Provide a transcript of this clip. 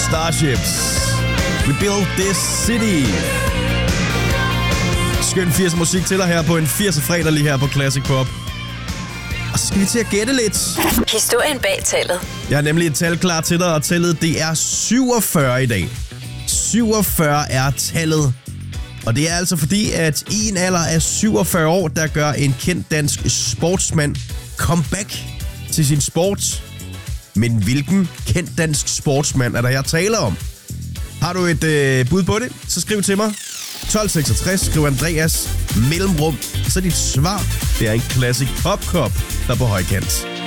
Starships. We build this city. Skøn 80'er musik til dig her på en 80'er fredag lige her på Classic Pop. Og så skal vi til at gætte lidt. Historien bag tallet. Jeg har nemlig et tal klar til dig, og tallet det er 47 i dag. 47 er tallet. Og det er altså fordi, at i en alder af 47 år, der gør en kendt dansk sportsmand comeback til sin sport. Men hvilken kendt dansk sportsmand er der her taler om? Har du et bud på det, så skriv til mig. 1266, skriv Andreas, mellemrum, så dit svar, det er en Classic Pop Cup, der er på højkant.